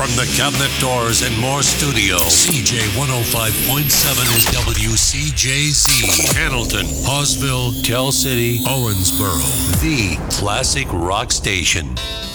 From the Cabinet Doors and More Studio, CJ 105.7 is WCJZ. Hamilton, Hawesville, Kell City, Owensboro. The classic rock station.